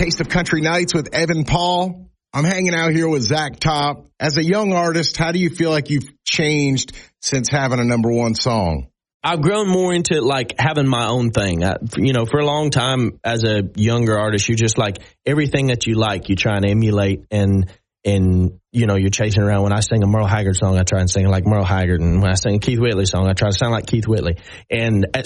Taste of Country Nights with Evan Paul. I'm hanging out here with Zach Top. As a young artist, how do you feel like you've changed since having a number one song? I've grown more into like having my own thing. For a long time as a younger artist, you just like everything that you like, you try and emulate and you're chasing around. When I sing a Merle Haggard song, I try and sing like Merle Haggard. And when I sing a Keith Whitley song, I try to sound like Keith Whitley. And at